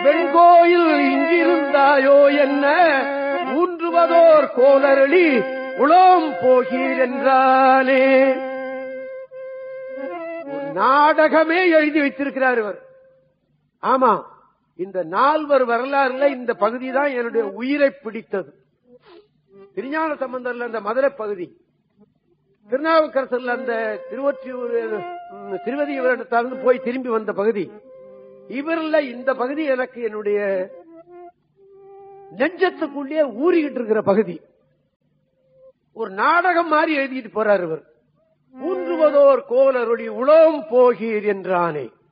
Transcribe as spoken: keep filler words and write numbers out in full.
வெண்கோயில் இங்கிருந்தாயோ என்ன ஊன்றுவதோர் கோலரளி உளம் போகீர் என்றானே. ஒரு நாடகமே எழுதி வைத்திருக்கிறார் இவர். ஆமா, இந்த நால்வர் வரலாறுல இந்த பகுதி தான் என்னுடைய உயிரை பிடித்தது. திருஞான சம்பந்தர்ல அந்த மதுரை பகுதி, திருநாவுக்கரசர்ல அந்த திருவொற்றியூர் திருவதியூரிடத்திலிருந்து போய் திரும்பி வந்த பகுதி, இவர்ல இந்த பகுதி எனக்கு என்னுடைய நெஞ்சத்துக்குள்ளே ஊறிக்கிட்டு இருக்கிற பகுதி. ஒரு நாடகம் மாதிரி எழுதிட்டு போறார் இவர். ஊன்றுவதோர் கோலருளி உளம் போகீர் என்றானே.